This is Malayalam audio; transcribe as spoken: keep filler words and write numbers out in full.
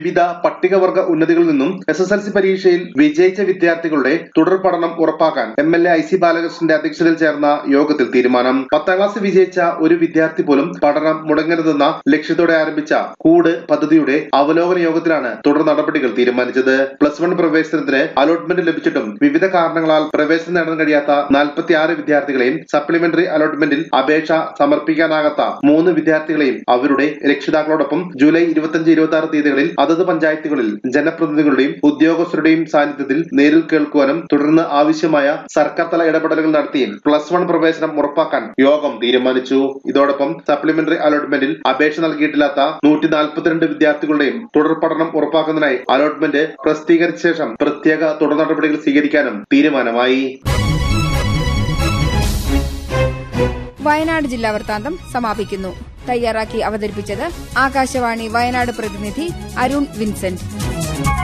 വിവിധ പട്ടികവർഗ ഉന്നതികളിൽ നിന്നും എസ് എസ് എൽ സി പരീക്ഷയിൽ വിജയിച്ച വിദ്യാർത്ഥികളുടെ തുടർ പഠനം ഉറപ്പാക്കാൻ M L A I C ബാലകൃഷ്ണന്റെ അധ്യക്ഷതയിൽ ചേർന്ന യോഗത്തിൽ തീരുമാനം. പത്താം ക്ലാസ് വിജയിച്ച ഒരു വിദ്യാർത്ഥി പോലും പഠനം മുടങ്ങരുതെന്ന ലക്ഷ്യത്തോടെ ആരംഭിച്ച കൂട് പദ്ധതിയുടെ അവലോകന യോഗത്തിലാണ് തുടർ നടപടികൾ തീരുമാനിച്ചത്. പ്ലസ് വൺ പ്രവേശനത്തിന് അലോട്ട്മെന്റ് ലഭിച്ചിട്ടും വിവിധ കാരണങ്ങളാൽ പ്രവേശനം നേടാൻ കഴിയാത്ത നാൽപ്പത്തി ആറ് വിദ്യാർത്ഥികളെയും സപ്ലിമെന്ററി അലോട്ട്മെന്റിൽ അപേക്ഷ സമർപ്പിക്കാനാകാത്ത മൂന്ന് വിദ്യാർത്ഥികളെയും അവരുടെ രക്ഷിതാക്കളോടൊപ്പം ജൂലൈ ഇരുപത്തിയഞ്ച് ഇരുപത്തി ആറ് തീയതികളിൽ അതത് പഞ്ചായത്തുകളിൽ ജനപ്രതിനിധികളുടെയും ഉദ്യോഗസ്ഥരുടെയും സാന്നിധ്യത്തിൽ നേരിൽ കേൾക്കുവാനും തുടർന്ന് ആവശ്യമായ സർക്കാർ തല ഇടപെടലുകൾ നടത്തി പ്ലസ് വൺ പ്രവേശനം ഉറപ്പാക്കാൻ യോഗം തീരുമാനിച്ചു. ഇതോടൊപ്പം സപ്ലിമെന്ററി അലോട്ട്മെന്റിൽ അപേക്ഷ നൽകിയിട്ടില്ലാത്ത നൂറ്റി നാൽപ്പത്തിരണ്ട് വിദ്യാർത്ഥികളുടെയും തുടർ പഠനം ഉറപ്പാക്കുന്നതിനായി അലോട്ട്മെന്റ് പ്രസിദ്ധീകരിച്ച ശേഷം പ്രത്യേക തുടർ നടപടികൾ സ്വീകരിക്കാനും തീരുമാനമായി. വയനാട് ജില്ലാ വൃത്താന്തം സമാപിക്കുന്നു. തയ്യാറാക്കി അവതരിപ്പിച്ചത് ആകാശവാണി വയനാട് പ്രതിനിധി അരുൺ വിൻസെന്റ്.